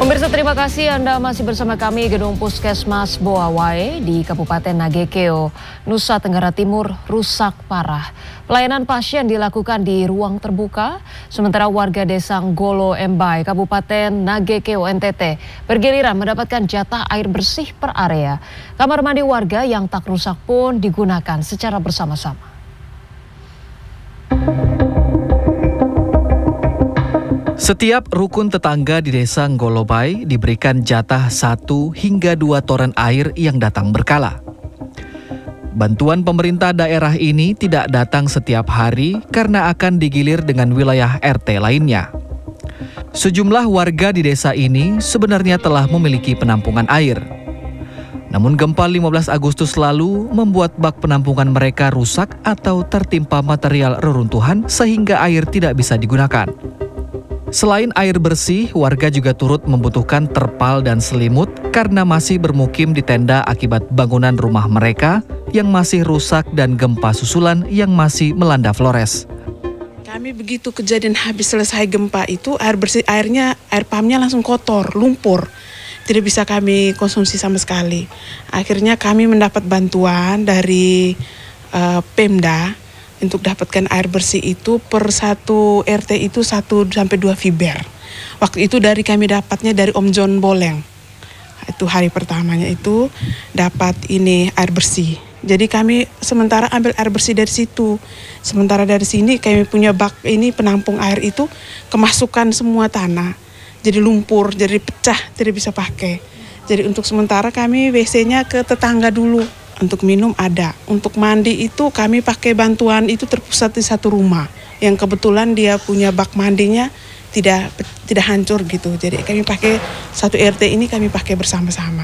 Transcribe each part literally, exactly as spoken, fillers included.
Pemirsa, terima kasih Anda masih bersama kami Gedung Puskesmas Boawae di Kabupaten Nagekeo, Nusa Tenggara Timur rusak parah. Pelayanan pasien dilakukan di ruang terbuka, sementara warga desa Ngolo Embai, Kabupaten Nagekeo N T T bergiliran mendapatkan jatah air bersih per area. Kamar mandi warga yang tak rusak pun digunakan secara bersama-sama. Setiap rukun tetangga di desa Ngolobai diberikan jatah satu hingga dua toren air yang datang berkala. Bantuan pemerintah daerah ini tidak datang setiap hari karena akan digilir dengan wilayah R T lainnya. Sejumlah warga di desa ini sebenarnya telah memiliki penampungan air. Namun gempa lima belas Agustus lalu membuat bak penampungan mereka rusak atau tertimpa material reruntuhan sehingga air tidak bisa digunakan. Selain air bersih, warga juga turut membutuhkan terpal dan selimut karena masih bermukim di tenda akibat bangunan rumah mereka yang masih rusak dan gempa susulan yang masih melanda Flores. Kami begitu kejadian habis selesai gempa itu air bersih airnya air pumpnya langsung kotor, lumpur. Tidak bisa kami konsumsi sama sekali. Akhirnya kami mendapat bantuan dari uh, Pemda untuk dapatkan air bersih itu per satu R T itu satu sampai dua fiber. Waktu itu dari kami dapatnya dari Om John Boleng. Itu hari pertamanya itu dapat ini air bersih. Jadi kami sementara ambil air bersih dari situ. Sementara dari sini kami punya bak ini penampung air itu kemasukan semua tanah. Jadi lumpur, jadi pecah, tidak bisa pakai. Jadi untuk sementara kami W C-nya ke tetangga dulu. Untuk minum ada, untuk mandi itu kami pakai bantuan itu terpusat di satu rumah. Yang kebetulan dia punya bak mandinya tidak tidak hancur gitu. Jadi kami pakai satu R T ini kami pakai bersama-sama.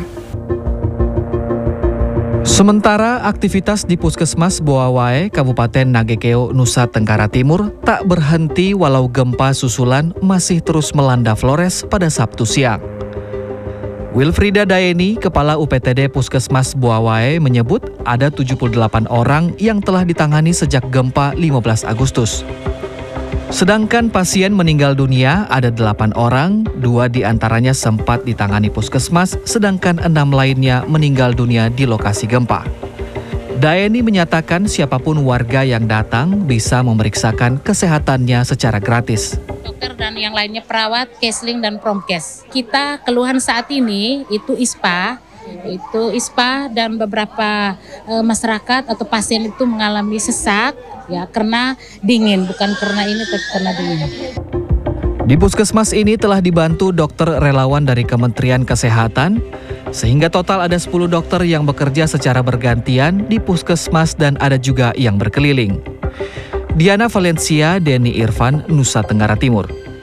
Sementara aktivitas di Puskesmas Boawae, Kabupaten Nagekeo, Nusa Tenggara Timur tak berhenti walau gempa susulan masih terus melanda Flores pada Sabtu siang. Wilfrida Daeni, Kepala U P T D Puskesmas Boawae menyebut ada tujuh puluh delapan orang yang telah ditangani sejak gempa lima belas Agustus. Sedangkan pasien meninggal dunia ada delapan orang, dua diantaranya sempat ditangani puskesmas, sedangkan enam lainnya meninggal dunia di lokasi gempa. Daeni menyatakan siapapun warga yang datang bisa memeriksakan kesehatannya secara gratis. Dokter dan yang lainnya perawat, Kesling dan Promkes. Kita keluhan saat ini itu I S P A, itu I S P A dan beberapa e, masyarakat atau pasien itu mengalami sesak ya karena dingin, bukan karena ini tapi karena dingin. Di puskesmas ini telah dibantu dokter relawan dari Kementerian Kesehatan, sehingga total ada sepuluh dokter yang bekerja secara bergantian di puskesmas dan ada juga yang berkeliling. Diana Valencia, Denny Irfan, Nusa Tenggara Timur.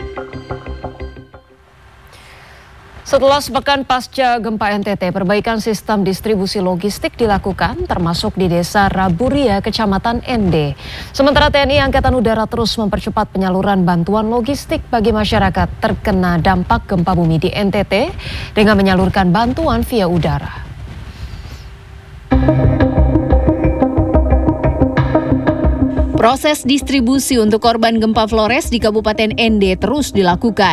Setelah sepekan pasca gempa N T T, perbaikan sistem distribusi logistik dilakukan termasuk di Desa Raburia, Kecamatan N D. Sementara T N I Angkatan Udara terus mempercepat penyaluran bantuan logistik bagi masyarakat terkena dampak gempa bumi di N T T dengan menyalurkan bantuan via udara. Proses distribusi untuk korban gempa Flores di Kabupaten N D terus dilakukan.